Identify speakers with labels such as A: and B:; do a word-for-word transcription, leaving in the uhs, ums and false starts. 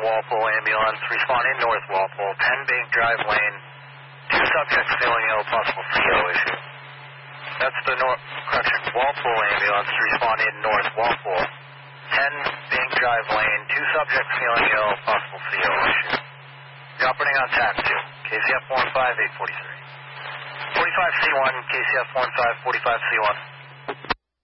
A: Walpole ambulance, responding North Walpole, ten Bank Drive Lane, two subjects feeling ill, possible C O issue. That's the North, correction, Walpole ambulance, responding North Walpole, ten Bank Drive Lane, two subjects feeling ill, possible C O issue. You're operating on T A C two, K C F one five eight four three. forty-five C one, K C F one five, forty-five C one.